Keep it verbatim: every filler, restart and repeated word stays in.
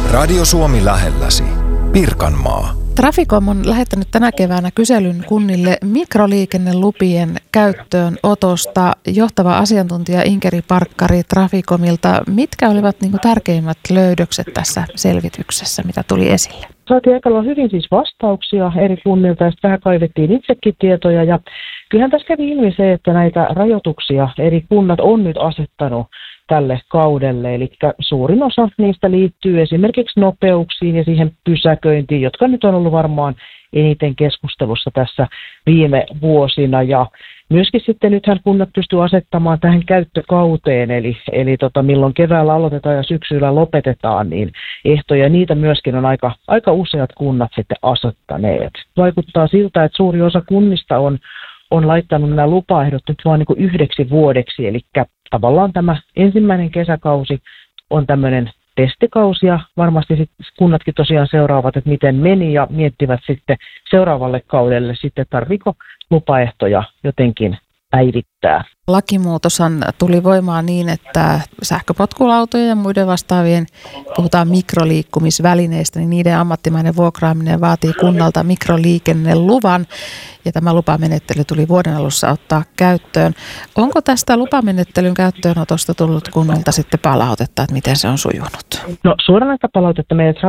Radio Suomi lähelläsi. Pirkanmaa. Traficom on lähettänyt tänä keväänä kyselyn kunnille mikroliikennelupien käyttöönotosta. Johtava asiantuntija Inkeri Parkkari Traficomilta. Mitkä olivat niin kuin tärkeimmät löydökset tässä selvityksessä, mitä tuli esille? Saatiin aika lailla hyvin siis vastauksia eri kunnilta ja vähän kaivettiin itsekin tietoja. Ja kyllähän tässä kävi ilmi se, että näitä rajoituksia eri kunnat on nyt asettanut tälle kaudelle. Eli suurin osa niistä liittyy esimerkiksi nopeuksiin ja siihen pysäköintiin, jotka nyt on ollut varmaan eniten keskustelussa tässä viime vuosina. Ja myöskin sitten nythän kunnat pystyy asettamaan tähän käyttökauteen, eli, eli tota, milloin keväällä aloitetaan ja syksyllä lopetetaan, niin ehtoja niitä myöskin on aika, aika useat kunnat sitten asettaneet. Vaikuttaa siltä, että suuri osa kunnista on, on laittanut nämä lupaehdot nyt vain niin kuin yhdeksi vuodeksi, eli tavallaan tämä ensimmäinen kesäkausi on tämmöinen testikausi ja varmasti sit kunnatkin tosiaan seuraavat, että miten meni ja miettivät sitten seuraavalle kaudelle sitten tarviiko lupaehtoja jotenkin päivittää. Lakimuutoshan tuli voimaan niin, että sähköpotkulautojen ja muiden vastaavien, puhutaan mikroliikkumisvälineistä, niin niiden ammattimainen vuokraaminen vaatii kunnalta mikroliikenneluvan. Ja tämä lupamenettely tuli vuoden alussa ottaa käyttöön. Onko tästä lupamenettelyn käyttöönotosta tullut kunnalta sitten palautetta, että miten se on sujunut? No suoranaista palautetta meidän